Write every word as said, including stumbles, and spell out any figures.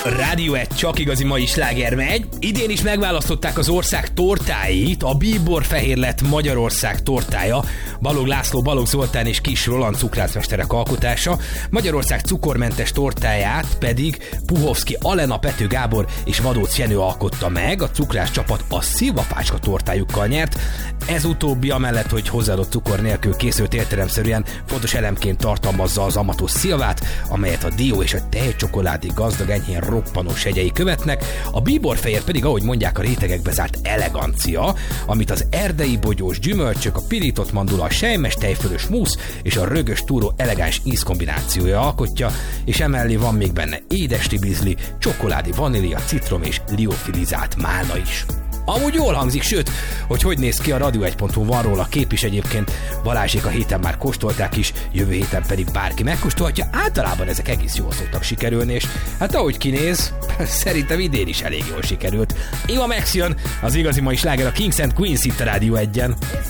Rádió egy csak igazi mai sláger megy. Idén is megválasztották az ország tortáit. A Bíbor Fehér lett Magyarország tortája. Balog László, Balog Zoltán és Kis Roland cukrászmesterek alkotása. Magyarország cukormentes tortáját pedig Puhovszki Alena, Pető Gábor és Vadóc Jenő alkotta meg. A cukrász csapat a szilvapácska tortájukkal nyert. Ez utóbbi amellett, hogy hozzáadott cukor nélkül készült, értelemszerűen fontos elemként tartalmazza az amatos szilvát, amelyet a dió és a tejcsokoládé gazdag enyhén roppanós hegyei követnek, a Bíbor Fehér pedig, ahogy mondják, a rétegekbe zárt elegancia, amit az erdei bogyós gyümölcsök, a pirított mandula, a sejmes tejfölös músz és a rögös túró elegáns ízkombinációja alkotja, és emellé van még benne édesli bizli, csokoládé, vanília, citrom és liofilizált málna is. Amúgy jól hangzik, sőt, hogy hogy néz ki a radio egy pont hu, van róla kép is egyébként, Balázsék a héten már kóstolták is, jövő héten pedig bárki megkóstolhatja, általában ezek egész jól szoktak sikerülni, és hát ahogy kinéz, szerintem idén is elég jól sikerült. Eva Max jön, az igazi mai sláger, a Kings and Queens itt a Rádió egyen.